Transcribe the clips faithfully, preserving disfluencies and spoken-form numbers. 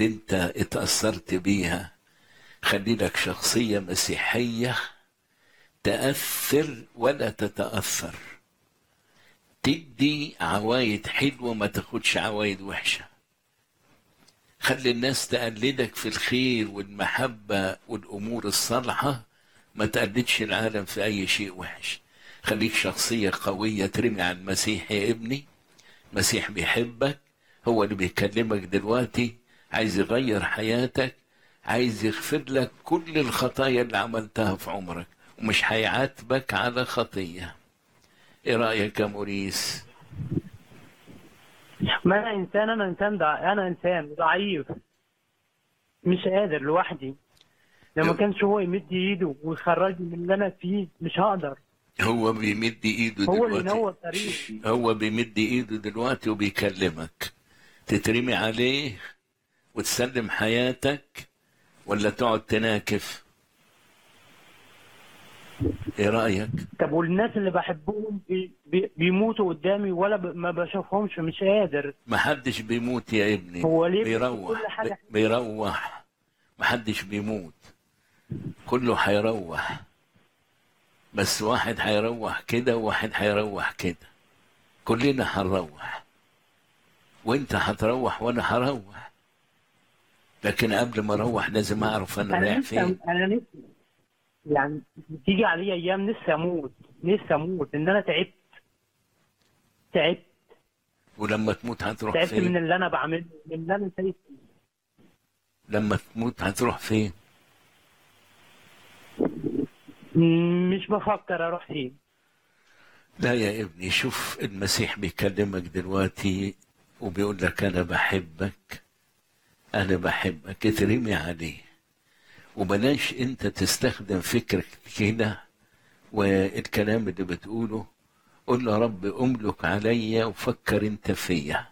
اللي انت اتأثرت بيها خلي لك شخصية مسيحية تأثر ولا تتأثر، تدي عوايد حلوة ما تاخدش عوايد وحشة، خلي الناس تقلدك في الخير والمحبة والأمور الصالحة، ما تقلدش العالم في أي شيء وحش. خليك شخصية قوية ترمي على المسيح يا ابني. المسيح بيحبك، هو اللي بيكلمك دلوقتي، عايز يغير حياتك، عايز يغفر لك كل الخطايا اللي عملتها في عمرك، ومش هيعاتبك على خطية. ايه رأيك يا موريس؟ ما انا انسان انا انسان ضع... انا انسان ضعيف مش قادر لوحدي. لما كانش هو يمد ايده ويخرجني من اللي انا فيه مش هقدر. هو بيمد ايده هو اللي دلوقتي، ينور طريقي. هو بيمد ايده دلوقتي وبيكلمك، تترمي عليه وتسلم حياتك ولا تقعد تناكف؟ ايه رأيك؟ طب والناس اللي بحبهم بي... بي... بيموتوا قدامي ولا ب... ما بشوفهمش، مش قادر. محدش بيموت يا ابني، هو ليه بيدي كل بيروح حاجه؟ بيروح محدش بيموت، كله هيروح، بس واحد هيروح كده وواحد هيروح كده، كلنا هنروح، وانت هتروح وانا هروح، لكن قبل ما اروح لازم اعرف انا انا رايح نفسي فين. انا نفسي يعني تيجي عليا ايام نفسي اموت، نفسي اموت ان انا تعبت تعبت ولما تموت هتروح تعبت من فين؟ اللي انا بعمله، من اللي انا شايفه. لما تموت هتروح فين؟ مش بفكر اروح فين. لا يا ابني، شوف المسيح بيكلمك دلوقتي وبيقول لك انا بحبك، انا بحبك، اترمي عليه، وبلاش انت تستخدم فكرك كده والكلام اللي بتقوله. قل له يا رب املك عليا وفكر انت فيا،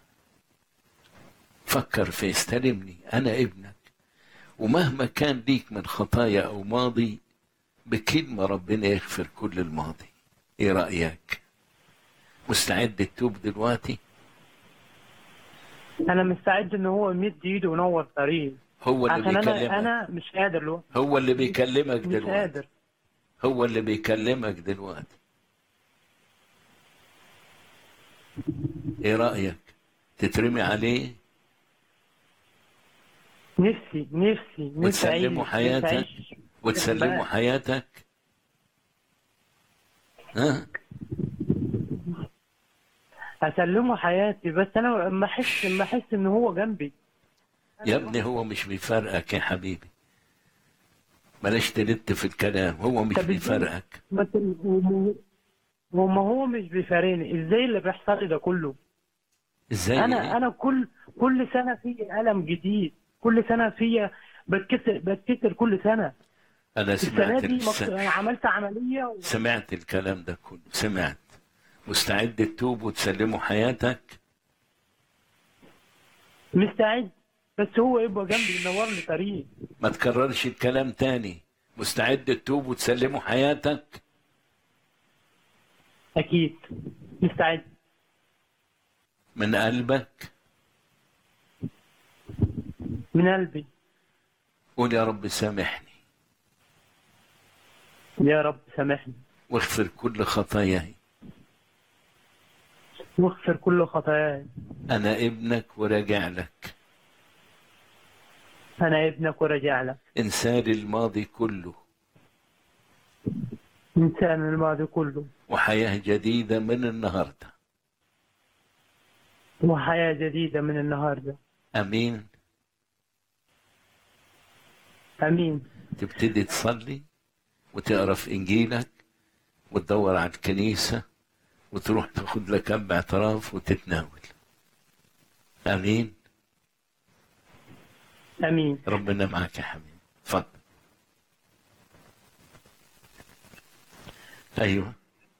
فكر في استلمني انا ابنك، ومهما كان ليك من خطايا او ماضي بكلمة ربنا يغفر كل الماضي. ايه رأيك؟ مستعد تتوب دلوقتي؟ انا مستعد ان هو يمد ايده وينور طريقي، هو اللي عشان انا بيكلمك، انا مش قادر له. هو اللي بيكلمك مش دلوقتي، قادر. هو اللي بيكلمك دلوقتي. ايه رأيك؟ تترمي عليه نفسي نفسي نفسي وتسلمه اعيش نفسي حياتك، اعيش وتسلمه بقى. حياتك؟ ها؟ اسلمه حياتي، بس انا اما احس اما احس ان هو جنبي يا انا ابني لوحدي. هو مش بيفرقك يا حبيبي، بلاش تلت في الكلام، هو مش طب ازاي؟ بيفرقك. ما ت- وما هو مش بيفارقني، ازاي اللي بيحصل لي ده كله؟ ازاي انا ايه؟ انا كل كل سنه في الم جديد، كل سنه في بتكسر بتكسر كل سنه. انا السنه سمعت دي الس... مك... أنا عملت عمليه و... سمعت الكلام ده كله، سمعت. مستعد تتوب وتسلمه حياتك؟ مستعد، بس هو يبقى جنبي ينور لي طريق. ما تكررش الكلام تاني. مستعد تتوب وتسلمه حياتك؟ اكيد مستعد. من قلبك؟ من قلبي. قول يا رب سامحني يا رب سامحني واغفر كل خطاياي، واغفر كل خطاياي. انا ابنك وراجع لك، انا ابنك وراجع لك. انسان الماضي كله انسان الماضي كله وحياة جديدة من النهاردة. وحياه جديده من النهارده. امين. امين. تبتدي تصلي وتقرا في انجيلك وتدور على الكنيسة وتروح تاخد لك اب اعتراف وتتناول. امين. امين. ربنا معك يا حبيبي. اتفضل. ايوه.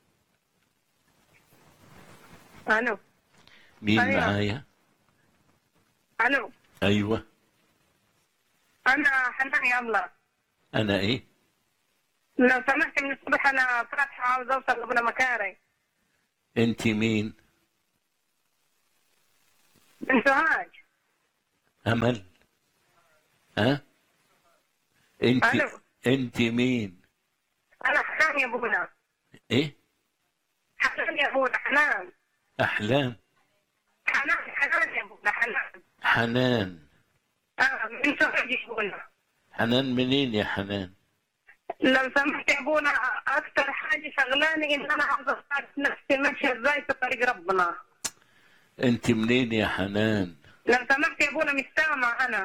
الو. مين أيوة. معايا؟ الو. ايوه. انا حنان يلا. انا ايه؟ لو سمحت من الصبح انا فاتحه عاوز اوصل لابونا مكاري. انت مين؟ من سوهاج. امل. ها؟ انت الو، انت مين؟ انا حنان يا ابونا. ايه؟ حنان يا ابونا، حنان. احلام. حنان حنان يا ابونا، حنان. حنان. اه، من سوهاج يا ابونا. حنان منين يا حنان؟ لو سمحت يا ابونا، اكثر حاجه شغلاني ان انا عاوزه اعرف نفسي ماشيه ازاي في طريق ربنا. انت منين يا حنان؟ لو سمحت يا ابونا، مش سامع انا.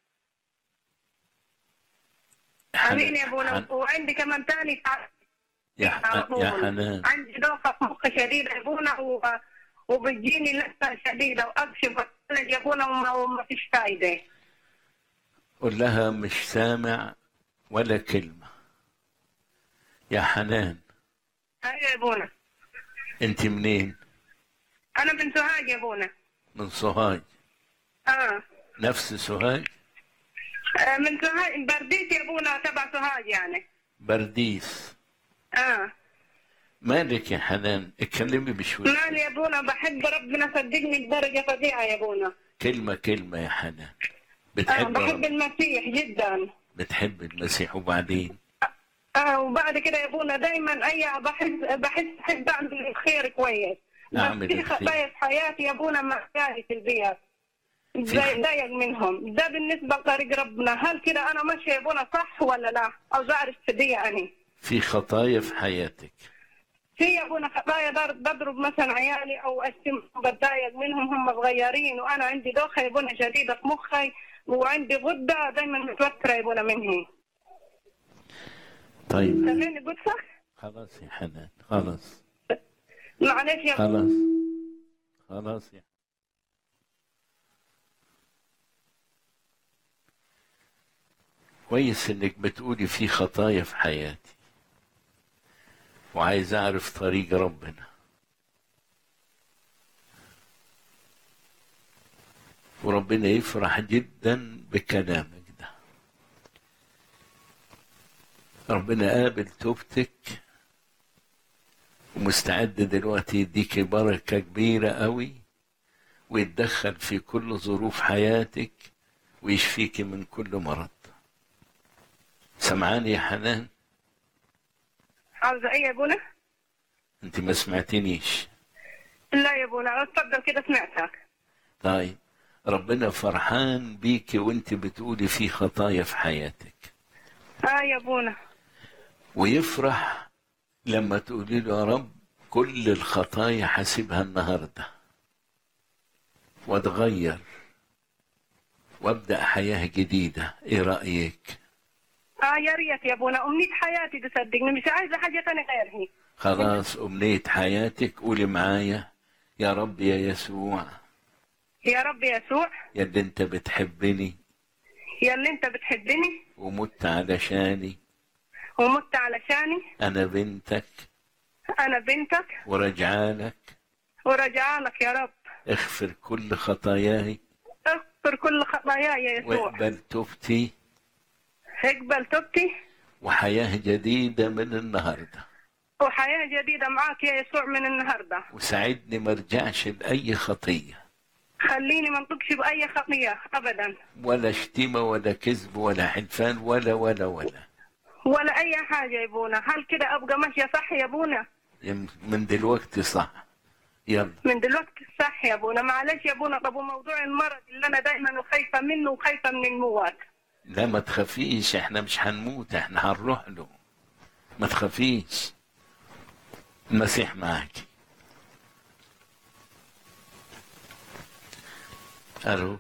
امين يا ابونا. حن... وعندي كمان تاني تعب يا على ح... يا طول. حنان، عندي دوخه في مخي شديده يا ابونا، و... وبتجيني لسه شديده واكشف واتعالج يا ابونا، وما, وما فيش فايده. قول لها مش سامع ولا كلمة. يا حنان، ايوه يا ابونا. انت منين؟ انا من سوهاج يا ابونا. من سوهاج؟ اه. نفس سوهاج؟ آه، من سوهاج برديس يا ابونا، تبع سوهاج يعني. برديس. اه. مالك يا حنان؟ اتكلمي بشوية. مالي يا ابونا، بحب ربنا صدقني بدرجه فظيعه يا ابونا. كلمة كلمة يا حنان. اه، بتحب بحب رب... المسيح جدا. بتحب المسيح، وبعدين؟ اه، وبعد كده يا ابونا دايما اي بحس بحس بحب اعمل الخير كويس. بس أعمل في الخير. خطايا في حياتي يا ابونا ما في البيت. في زي ضايق منهم. ده بالنسبه لطريق ربنا، هل كده انا ماشيه يا ابونا صح ولا لا؟ او اعرف دي يعني. في خطايا في حياتك؟ في يا ابونا خطايا، بضرب مثلا عيالي او اشتم بتضايق منهم، هم صغيرين، وانا عندي دوخه يا ابونا شديده في مخي، وعندي غده دايما متوتره يا ابونا مني. طيب سامعني قدسك؟ خلاص يا حنان، خلاص معلش يا خلاص خلاص يا كويس انك بتقولي في خطايا في حياتي وعايز اعرف طريق ربنا، وربنا يفرح جدا بكلامك ده. ربنا قابل توبتك ومستعد دلوقتي يديك بركة كبيرة قوي، ويتدخل في كل ظروف حياتك ويشفيك من كل مرض. سمعاني يا حنان؟ عاوزه ايه يا ابونا؟ انت ما سمعتنيش. لا يا ابونا، اتفضل كده سمعتك. طيب، ربنا فرحان بيك وانت بتقولي في خطايا في حياتك، اه يا ابونا. ويفرح لما تقولي له يا رب كل الخطايا حاسبها النهارده واتغير وابدا حياه جديده. ايه رايك؟ اه يا ريت يا ابونا، امنية حياتي تصدقني، مش عايزه حاجه ثانيه غيرها. خلاص، امنيه حياتك قولي معايا: يا رب يا يسوع، يا رب يسوع، يا اللي انت بتحبني يا اللي انت بتحبني ومت علشاني، ومت علشاني، انا بنتك انا بنتك ورجعالك، ورجعالك يا رب. اغفر كل خطاياي اغفر كل خطاياي يا يسوع، واقبل توبتي اقبل توبتي وحياة جديدة من النهاردة، وحياة جديدة معاك يا يسوع من النهاردة. وساعدني ما ارجعش لأي خطية، خليني ما انطقش بأي خطية أبدا، ولا شتيمة ولا كذب ولا حلفان ولا ولا ولا ولا أي حاجة يا ابونا. هل كده أبقى ماشية صح يا ابونا؟ من دلوقتي صح. يلا من دلوقتي صح يا ابونا. معلش يا ابونا، طب وموضوع المرض اللي أنا دايما خايفة منه وخايفة من الموت؟ لا ما تخافيش، احنا مش هنموت، احنا هنروح له. ما تخافيش، المسيح معاك. الو.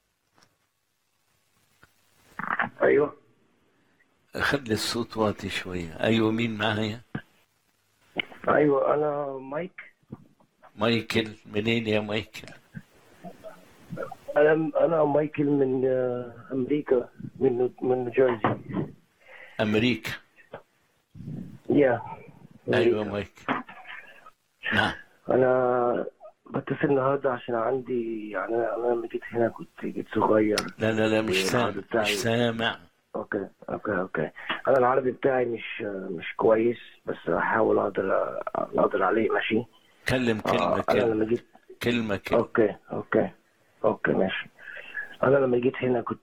ايوه خلي الصوت واطي شوية. ايوه، مين معايا؟ ايوه انا مايك. مايكل. منين يا مايكل؟ انا انا مايكل من آه، امريكا، من من نيوجيرسي. امريكا. يا ايوه مايكل. نعم. انا بتصل النهارده عشان عندي، يعني انا أنا لما جيت هنا كنت جيت صغير. لا لا لا مش سامع، العربي بتاعي- مش سامع. اوكي اوكي اوكي انا العربي بتاعي مش مش كويس، بس هحاول اقدر اقدر عليه. ماشي. كلم كلمة آه، انا لما كلمة جيت كلمة كلمة. اوكي اوكي اوكي ماشي. انا لما جيت هنا كنت